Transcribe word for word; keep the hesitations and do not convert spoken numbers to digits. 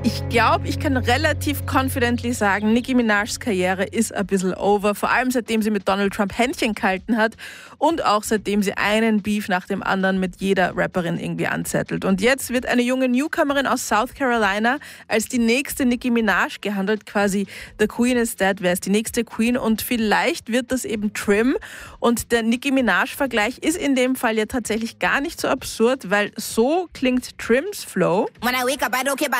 Ich glaube, ich kann relativ confidently sagen, Nicki Minajs Karriere ist ein bisschen over. Vor allem seitdem sie mit Donald Trump Händchen gehalten hat und auch seitdem sie einen Beef nach dem anderen mit jeder Rapperin irgendwie anzettelt. Und jetzt wird eine junge Newcomerin aus South Carolina als die nächste Nicki Minaj gehandelt. Quasi The Queen is dead, wer ist die nächste Queen? Und vielleicht wird das eben Trim. Und der Nicki Minaj-Vergleich ist in dem Fall ja tatsächlich gar nicht so absurd, weil so klingt Trims Flow. When I wake up, I don't care about